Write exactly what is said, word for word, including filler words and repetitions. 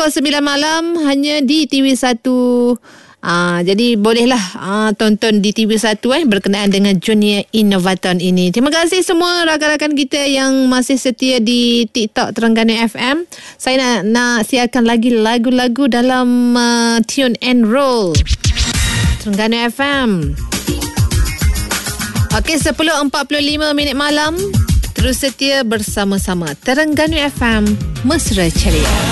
pukul sembilan malam hanya di T V satu. Ah, jadi bolehlah ah, tonton di T V satu eh, berkenaan dengan Junior Innovaton ini. Terima kasih semua rakan-rakan kita yang masih setia di TikTok Terengganu F M. Saya nak, nak siarkan lagi lagu-lagu dalam uh, Tune and Roll Terengganu F M. Okey, sepuluh empat puluh lima minit malam. Terus setia bersama-sama Terengganu F M, Mesra Ceria.